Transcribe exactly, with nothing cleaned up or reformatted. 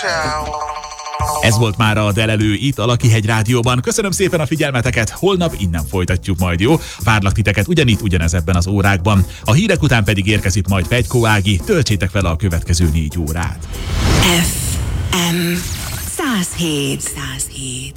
Ez volt már a Delelő itt a Lakihegy Rádióban. Köszönöm szépen a figyelmeteket, holnap innen folytatjuk majd, jó? Várlak titeket ugyanitt, ugyanez ebben az órákban. A hírek után pedig érkezik majd Pegykó Ági, töltsétek vele a következő négy órát. F M száz hét.